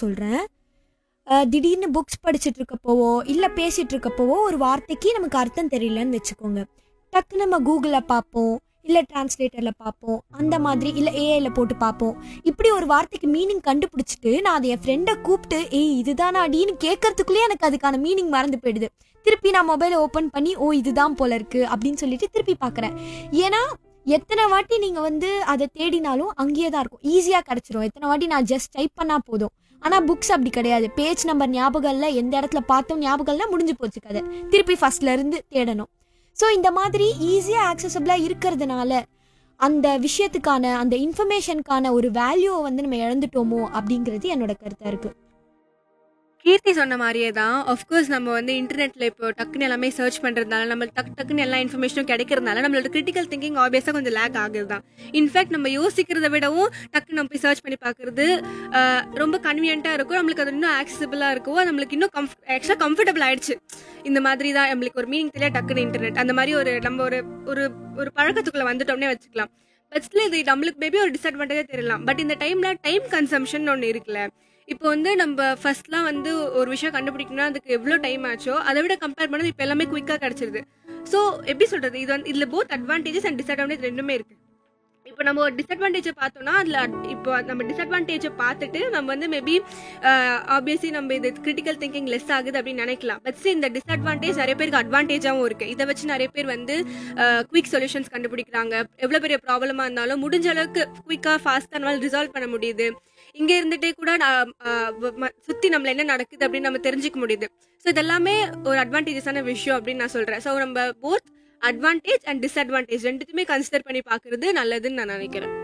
சொல்கிறேன். திடீர்னு புக்ஸ் படிச்சுட்டு இருக்கப்போவோ இல்லை பேசிகிட்டு இருக்கப்போவோ ஒரு வார்த்தைக்கு நமக்கு அர்த்தம் தெரியலன்னு வச்சுக்கோங்க. டக்கு நம்ம கூகுளில் பார்ப்போம், இல்லை டிரான்ஸ்லேட்டரில் பார்ப்போம், அந்த மாதிரி இல்லை ஏஐயில் போட்டு பார்ப்போம். இப்படி ஒரு வார்த்தைக்கு மீனிங் கண்டுபிடிச்சிட்டு நான் அதை என் ஃப்ரெண்டை கூப்பிட்டு இதுதானா அடின்னு கேட்கறதுக்குள்ளேயே எனக்கு அதுக்கான மீனிங் மறந்து போயிடுது. திருப்பி நான் மொபைலை ஓப்பன் பண்ணி இதுதான் போல இருக்குது அப்படின்னு சொல்லிட்டு திருப்பி பார்க்குறேன். ஏன்னா எத்தனை வாட்டி நீங்கள் அதை தேடினாலும் அங்கேயே தான் இருக்கும், ஈஸியாக கிடச்சிரும். எத்தனை வாட்டி நான் ஜஸ்ட் டைப் பண்ணால் போதும். ஆனால் புக்ஸ் அப்படி கிடையாது. பேஜ் நம்பர் ஞாபகம் இல்லை, எந்த இடத்துல பார்த்தோம் ஞாபகம் இல்லை, முடிஞ்சு போச்சு கதை. திருப்பி ஃபர்ஸ்ட்லேருந்து தேடணும். ஸோ இந்த மாதிரி ஈஸியாக ஆக்சசபிளாக இருக்கிறதுனால அந்த விஷயத்துக்கான அந்த இன்ஃபர்மேஷனுக்கான ஒரு வேல்யூவை நம்ம இழந்துட்டோமோ அப்படிங்கிறது என்னோட கருத்தாக இருக்குது. கீர்த்தி சொன்ன மாதிரியே தான். ஆஃப்கோர்ஸ் நம்ம இன்டர்நெட்டில் இப்போ டக்குன்னு எல்லாமே சர்ச் பண்ணுறதுனால நம்மளுக்கு டக்குன்னு எல்லா இன்ஃபர்மேஷனும் கிடைக்கிறதுனால நம்மளோட கிரிட்டிக்கல் திங்கிங் ஆப்வியஸாக கொஞ்சம் லேக் ஆகுது தான். இன்ஃபேக்ட் நம்ம யோசிக்கிறத விடவும் டக்குன்னு நம்ம போய் சர்ச் பண்ணி பார்க்குறது ரொம்ப கன்வீனியண்ட்டாக இருக்கும். நம்மளுக்கு அது இன்னும் ஆக்சசபிளாக இருக்கும். நம்மளுக்கு இன்னும் ஆக்சுவலாக கம்ஃபர்டபுள் ஆயிடுச்சு. இந்த மாதிரி தான் நம்மளுக்கு ஒரு மீனிங் தெரியாது டக்குன்னு இன்டர்நெட் அந்த மாதிரி நம்ம ஒரு பழக்கத்துக்குள்ளே வந்துட்டோம்னே வச்சுக்கலாம். பட் ஸ்டில் இது நம்மளுக்கு மேபி ஒரு டிஸ்அட்வான்டேஜாக தெரியலாம். பட் இந்த டைமில் டைம் கன்சம்ஷன் ஒன்று இருக்குல்ல. இப்போ நம்ம ஃபர்ஸ்ட்லாம் ஒரு விஷயம் கண்டுபிடிக்கணும்னா அதுக்கு எவ்வளோ டைம் ஆச்சோ அதை விட கம்பேர் பண்ணது இப்போ எல்லாமே குயிக்காக கிடச்சிருது. ஸோ எப்படி சொல்கிறது, இதில் போத் அட்வான்டேஜஸ் அண்ட் டிஸ்அட்வான்டேஜ் ரெண்டுமே இருக்குது. இப்போ நம்ம ஒரு டிஸ்அட்வான்டேஜை பார்த்தோம்னா அதில் இப்போ நம்ம டிஸ்அட்வான்டேஜை பார்த்துட்டு நம்ம மேபி ஆப்வியஸ்லி நம்ம இது கிரிட்டிக்கல் திங்கிங் லெஸ் ஆகுது அப்படின்னு நினைக்கலாம். பட் இந்த டிஸ்அட்வான்டேஜ் நிறைய பேருக்கு அட்வான்டேஜாகவும் இருக்குது. இதை வச்சு நிறைய பேர் குயிக் சொல்யூஷன்ஸ் கண்டுபிடிக்கிறாங்க. எவ்வளோ பெரிய ப்ராப்ளமாக இருந்தாலும் முடிஞ்ச அளவுக்கு குயிக்காக ஃபாஸ்ட்டாக ரிசால்வ் பண்ண முடியுது. இங்கே இருந்துகிட்டே கூட சுற்றி நம்மள என்ன நடக்குது அப்படின்னு நம்ம தெரிஞ்சுக்க முடியுது. ஸோ இதெல்லாமே ஒரு அட்வான்டேஜஸான விஷயம் அப்படின்னு நான் சொல்கிறேன். ஸோ நம்ம both advantage and disadvantage ரெண்டுத்துமே consider பண்ணி பார்க்கறது நல்லதுன்னு நான் நினைக்கிறேன்.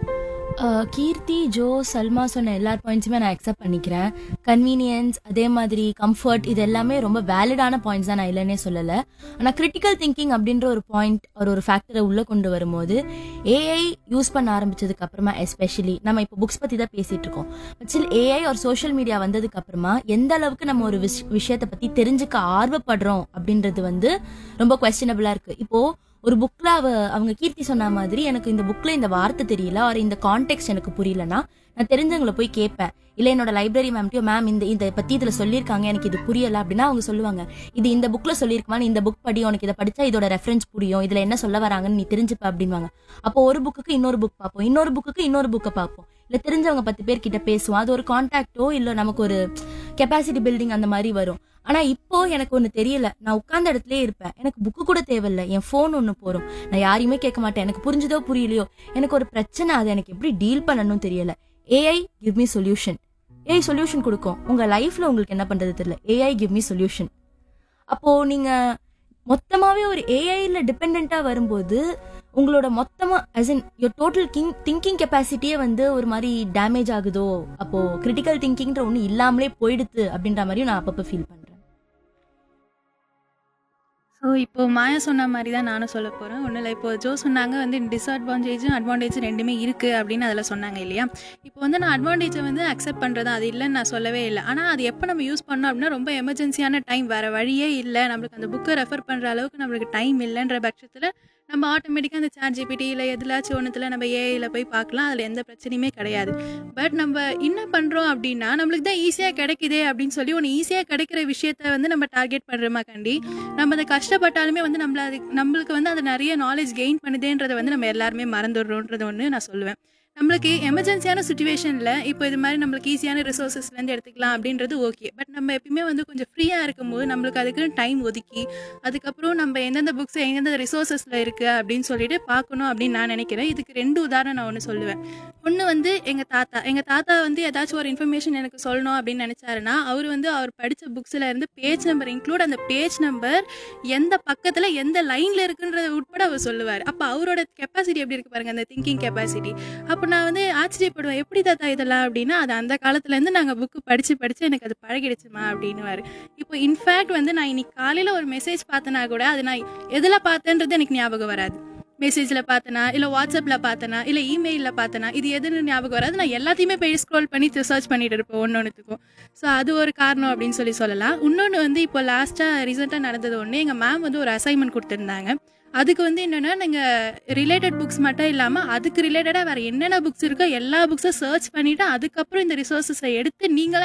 கீர்த்தி, ஜோ, சல்மா சொன்ன எல்லா பாயிண்ட்ஸுமே நான் அக்செப்ட் பண்ணிக்கிறேன். கன்வீனியன்ஸ், அதே மாதிரி கம்ஃபர்ட், இது எல்லாமே ரொம்ப வேலிடான பாயிண்ட்ஸ் தான், நான் இல்லைன்னே சொல்லலை. ஆனால் கிரிட்டிக்கல் திங்கிங் அப்படின்ற ஒரு பாயிண்ட் ஒரு ஃபேக்டரை உள்ளே கொண்டு வரும்போது ஏஐ யூஸ் பண்ண ஆரம்பிச்சதுக்கு அப்புறமா, எஸ்பெஷலி நம்ம இப்போ புக்ஸ் பற்றி தான் பேசிட்டு இருக்கோம். பட் ஏஐ ஒரு சோஷியல் மீடியா வந்ததுக்கு அப்புறமா எந்த அளவுக்கு நம்ம ஒரு விஷயத்தை பற்றி தெரிஞ்சுக்க ஆர்வப்படுறோம் அப்படின்றது ரொம்ப குவெஸ்டனபிளா இருக்கு. இப்போ ஒரு புக்ல அவங்க கீர்த்தி சொன்ன மாதிரி எனக்கு இந்த புக்ல இந்த வார்த்தை தெரியல, ஒரு இந்த கான்டெக்ட் எனக்கு புரியலன்னா நான் தெரிஞ்சவங்களை போய் கேட்பேன். இல்லை என்னோட லைப்ரரி மேம்கிட்டயோ, மேம் இதை பத்தி இதுல சொல்லியிருக்காங்க, எனக்கு இது புரியல அப்படின்னா அவங்க சொல்லுவாங்க, இது இந்த புக்ல சொல்லியிருக்குமா, நீ இந்த புக் படி, உனக்கு இதை படிச்சா இதோட ரெஃபரன்ஸ் புரியும், இதுல என்ன சொல்ல வராங்கன்னு நீ தெரிஞ்சுப்ப அப்படின்வாங்க. அப்போ ஒரு புக்குக்கு இன்னொரு புக் பார்ப்போம், இன்னொரு புக்குக்கு இன்னொரு புக்கை பார்ப்போம், இல்லை தெரிஞ்சவங்க 10 பேர் கிட்ட பேசுவோம். அது ஒரு கான்டாக்டோ இல்லை நமக்கு ஒரு கெப்பாசிட்டி பில்டிங் அந்த மாதிரி வரும். ஆனா இப்போ எனக்கு ஒண்ணு தெரியல, நான் உட்கார்ந்த இடத்துலயே இருப்பேன், எனக்கு புக்கு கூட தேவையில்லை, என் போன் ஒண்ணு போறோம், நான் யாரையுமே கேட்க மாட்டேன், எனக்கு புரிஞ்சுதோ புரியலையோ, எனக்கு ஒரு பிரச்சனை, அது எனக்கு எப்படி டீல் பண்ணணும்னு தெரியல. AI give me solution. AI solution கொடுக்கும். உங்க லைஃப்ல உங்களுக்கு என்ன பண்றது தெரியல, ஏஐ கிவ் மீ சொல்யூஷன். அப்போ நீங்க மொத்தமாவே ஒரு ஏஐல டிபெண்டா வரும்போது உங்களோட மொத்தமா as in your total thinking கெப்பாசிட்டியே ஒரு மாதிரி டேமேஜ் ஆகுதோ, அப்போ கிரிட்டிக்கல் திங்கிங்ன்ற ஒண்ணு இல்லாமலே போயிடுது அப்படின்ற மாதிரியும் நான் அப்பப்போ ஃபீல் பண்றேன். ஸோ இப்போ மாயா சொன்ன மாதிரி தான் நானும் சொல்ல போகிறேன். ஒன்றும் இல்லை, இப்போ ஜோ சொன்னாங்க டிஸ்அட்வான்டேஜும் அட்வான்டேஜும் ரெண்டுமே இருக்குது அப்படின்னு அதில் சொன்னாங்க இல்லையா. இப்போ நான் அட்வான்டேஜை அக்செப்ட் பண்ணுறது அது இல்லைன்னு நான் சொல்லவே இல்லை. ஆனால் அது எப்போ நம்ம யூஸ் பண்ணோம் அப்படின்னா ரொம்ப எமர்ஜென்சியான டைம், வேறு வழியே இல்லை, நம்மளுக்கு அந்த புக்கை ரெஃபர் பண்ணுற அளவுக்கு நம்மளுக்கு டைம் இல்லைன்ற பட்சத்தில் நம்ம ஆட்டோமேட்டிக்காக அந்த ChatGPT இல்லை எதுலாச்சும் ஒன்றுத்தில் நம்ம ஏஐயில் போய் பார்க்கலாம், அதில் எந்த பிரச்சனையுமே கிடையாது. பட் நம்ம என்ன பண்ணுறோம் அப்படின்னா நம்மளுக்கு தான் ஈஸியாக கிடைக்குதே அப்படின்னு சொல்லி ஒன்று ஈஸியாக கிடைக்கிற விஷயத்த நம்ம டார்கெட் பண்ணுறோமா கண்டி நம்ம அதை கஷ்டப்பட்டாலுமே நம்மளுக்கு அது நிறைய நாலேஜ் கெயின் பண்ணுதேன்றதை நம்ம எல்லாருமே மறந்துடுறோன்றது ஒன்று நான் சொல்லுவேன். நம்மளுக்கு எமர்ஜென்சியான சுச்சுவேஷனில் இப்போ இது மாதிரி நம்மளுக்கு ஈஸியான ரிசோர்ஸஸ்லேருந்து எடுத்துக்கலாம் அப்படின்றது ஓகே. பட் நம்ம எப்பயுமே கொஞ்சம் ஃப்ரீயாக இருக்கும்போது நம்மளுக்கு அதுக்குன்னு டைம் ஒதுக்கி அதுக்கப்புறம் நம்ம எந்தெந்த புக்ஸ் எந்தெந்த ரிசோர்ஸஸில் இருக்குது அப்படின்னு சொல்லிட்டு பார்க்கணும் அப்படின்னு நான் நினைக்கிறேன். இதுக்கு 2 உதாரணம் நான் ஒன்று சொல்லுவேன். ஒன்று எங்கள் தாத்தா ஏதாச்சும் ஒரு இன்ஃபர்மேஷன் எனக்கு சொல்லணும் அப்படின்னு நினச்சாருன்னா அவர் அவர் படித்த புக்ஸில் இருந்து பேஜ் நம்பர் இன்க்ளூட் அந்த பேஜ் நம்பர் எந்த பக்கத்தில் எந்த லைனில் இருக்குன்றதை உட்பட அவர் சொல்லுவார். அப்போ அவரோட கெப்பாசிட்டி எப்படி இருக்குது பாருங்கள், அந்த திங்கிங் கெப்பாசிட்டி. அப்போ நான் ஆச்சரியப்படுவேன், எப்படி தாத்தா இதெல்லாம் அப்படின்னா, அது அந்த காலத்துலேருந்து நாங்கள் புக்கு படித்து எனக்கு அது பழகிடுச்சுமா அப்படின்னுவார். இப்போ இன்ஃபேக்ட் நான் இன்னைக்கு காலையில் ஒரு மெசேஜ் பார்த்தேன்னா கூட அது நான் எதில் பார்த்தேன்றது எனக்கு ஞாபகம் வராது. மெசேஜில் பார்த்தனா, இல்லை வாட்ஸ்அப்பில் பார்த்தனா, இல்லை இமெயிலில் பார்த்தனா, இது எதுன்னு ஞாபகம் வராது. நான் எல்லாத்தையுமே போய் ஸ்க்ரோல் பண்ணி சர்ச் பண்ணிட்டு இருப்பேன் ஒன்றுத்துக்கும். ஸோ அது ஒரு காரணம் அப்படின்னு சொல்லலாம். இன்னொன்று இப்போ ரீசெண்டாக நடந்தது ஒன்று, எங்கள் மேம் ஒரு அசைன்மெண்ட் கொடுத்துருந்தாங்க. அதுக்கு என்னென்னா நீங்கள் ரிலேட்டட் புக்ஸ் மட்டும் இல்லாமல் அதுக்கு ரிலேட்டடாக வேறு என்னென்ன புக்ஸ் இருக்கோ எல்லா புக்ஸும் சர்ச் பண்ணிவிட்டு அதுக்கப்புறம் இந்த ரிசோர்ஸஸை எடுத்து நீங்களாக